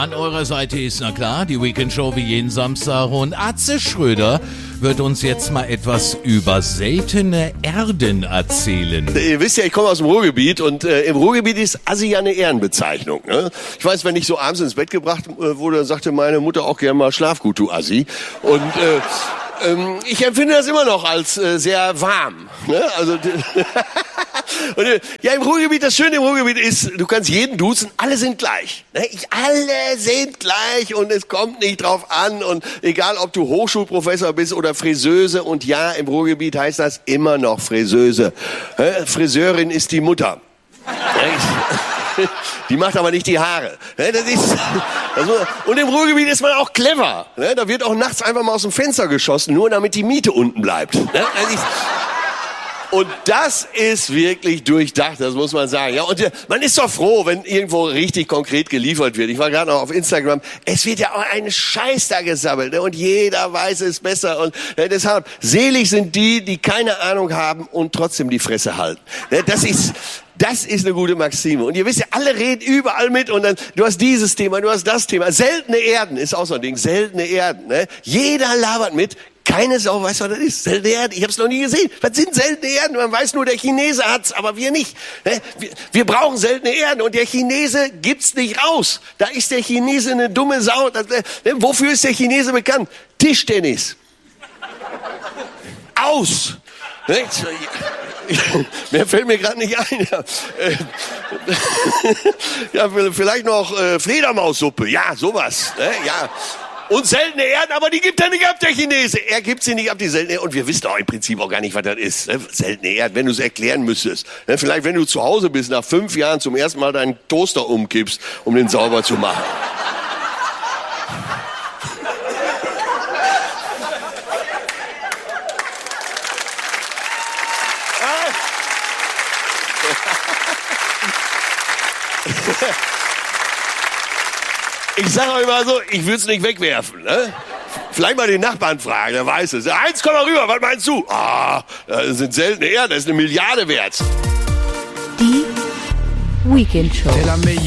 An eurer Seite ist, na klar, die Weekend-Show wie jeden Samstag und Atze Schröder wird uns jetzt mal etwas über seltene Erden erzählen. Ihr wisst ja, ich komme aus dem Ruhrgebiet und im Ruhrgebiet ist Assi ja eine Ehrenbezeichnung. Ne? Ich weiß, wenn ich so abends ins Bett gebracht wurde, dann sagte meine Mutter auch gerne mal, schlaf gut, du Assi. Und ich empfinde das immer noch als sehr warm. Ne? Also und, ja, im Ruhrgebiet, das Schöne im Ruhrgebiet ist, du kannst jeden duzen, alle sind gleich. Ne? Alle sind gleich und es kommt nicht drauf an. Und egal, ob du Hochschulprofessor bist oder Friseuse, und ja, im Ruhrgebiet heißt das immer noch Friseuse. Friseurin ist die Mutter. Die macht aber nicht die Haare. Und im Ruhrgebiet ist man auch clever. Da wird auch nachts einfach mal aus dem Fenster geschossen, nur damit die Miete unten bleibt. Und das ist wirklich durchdacht, das muss man sagen. Ja, und man ist doch froh, wenn irgendwo richtig konkret geliefert wird. Ich war gerade noch auf Instagram. Es wird ja auch ein Scheiß da gesammelt, ne? Und jeder weiß es besser. Und deshalb, selig sind die, die keine Ahnung haben und trotzdem die Fresse halten. Das ist eine gute Maxime. Und ihr wisst ja, alle reden überall mit und dann, du hast dieses Thema, du hast das Thema. Seltene Erden ist auch so ein Ding, seltene Erden. Ne? Jeder labert mit. Keine Sau weiß, was das ist. Seltene Erden, ich habe es noch nie gesehen. Was sind seltene Erden? Man weiß nur, der Chinese hat's, aber wir nicht. Wir brauchen seltene Erden und der Chinese gibt's nicht raus. Da ist der Chinese eine dumme Sau. Wofür ist der Chinese bekannt? Tischtennis. Aus. Mehr fällt mir gerade nicht ein. Ja, vielleicht noch Fledermaussuppe. Ja, sowas. Ja. Und seltene Erden, aber die gibt er nicht ab, der Chinese. Er gibt sie nicht ab, die seltene Erden. Und wir wissen auch im Prinzip auch gar nicht, was das ist. Seltene Erden, wenn du es erklären müsstest. Vielleicht, wenn du zu Hause bist, nach 5 Jahren zum ersten Mal deinen Toaster umkippst, um den sauber zu machen. Ich sage euch mal so, ich würde es nicht wegwerfen. Ne? Vielleicht mal den Nachbarn fragen, der weiß es. Heinz, komm mal rüber, was meinst du? Das sind seltene Erden, das ist 1 Milliarde wert. Die Weekend Show.